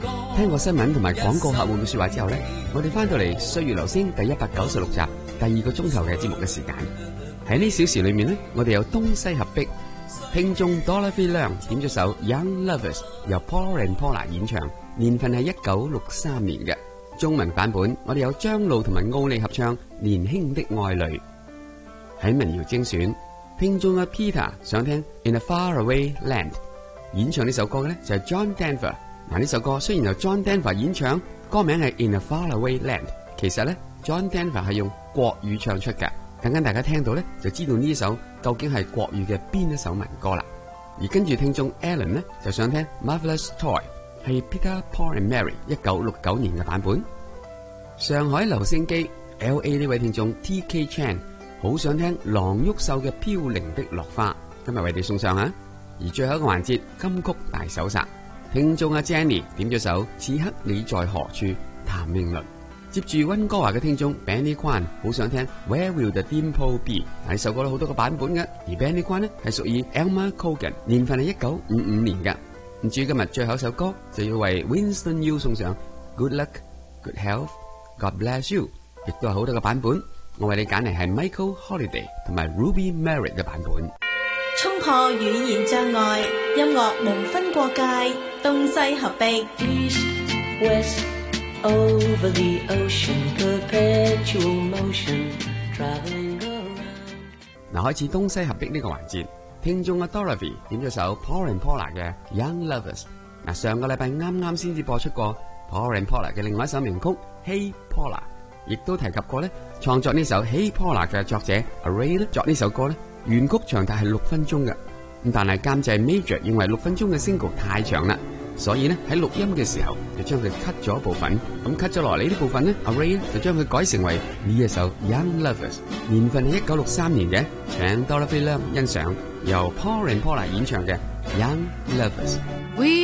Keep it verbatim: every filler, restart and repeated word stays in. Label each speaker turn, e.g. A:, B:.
A: 聽過新聞同埋廣告客戶嘅說話之後呢，我哋翻到嚟歲月留聲第一百九十六集第二個鐘頭嘅節目嘅時間。喺呢小時裏面呢，我哋有東西合璧，聽眾 Dorothy Leung 點咗首 Young Lovers 由 Paul and Paula 演唱，年份係一九六三年嘅。中文版本我哋有張露同埋奧利合唱年輕的愛侶。喺民謠精選，聽眾嘅 Peter 想聽 In a Faraway Land， 演唱呢首歌嘅呢就係 John Denver。嗱，呢首歌雖然由 John Denver 演唱，歌名係 In a Faraway Land， 其實咧 John Denver 係用國語唱出嘅。等陣大家聽到咧，就知道呢首究竟係國語嘅邊一首民歌啦。而跟住聽眾 Alan 呢，就想聽 Marvelous Toy， 係 Peter Paul and Mary 一九六九年嘅版本。上海留聲機 L A 呢位聽眾 T K Chan 好想聽郎毓秀嘅飄零的落花，今日為你送上啊。而最後一個環節金曲大搜查，聽眾阿 Jenny 點咗首此刻你在何處，譚詠麟。接住溫哥華嘅聽眾 Benny Kwan 好想聽 Where Will the Dimple Be， 呢首歌有好多個版本嘅，而 Benny Kwan 呢係屬於 Elmer Cogan， 年份係一九五五年嘅。咁至於今日最後一首歌就要為 Winston Yu 送上 Good Luck Good Health God Bless You， 亦都係好多個版本，我為你揀嚟係 Michael Holiday 同埋 Ruby Merritt 嘅版本。
B: 衝破語言障礙，音樂無分國界，東西合璧。East, West, over the ocean, perpetual motion, traveling around。
A: 嗱，開始東西合璧呢個環節，聽眾嘅 Dorothy 點咗首 Paul and Paula 嘅 Young Lovers。嗱，上個禮拜啱啱先至播出過 Paul and Paula 嘅另外一首名曲 Hey Paula， 亦都提及過咧，創作呢首 Hey Paula 嘅作者 Ray 咧作呢首歌咧。原曲長達係六分鐘嘅，咁但係監製 Major 認為六分鐘嘅 single 太長啦，所以咧喺錄音嘅時候就將佢 cut 咗一部分，咁 cut 咗落嚟呢部分咧，阿 Ray 就將佢改成為呢一首 Young Lovers， 年份係一九六三年嘅，請 Dorothy Leung 欣賞由 Paul and Paula 演唱嘅 Young Lovers。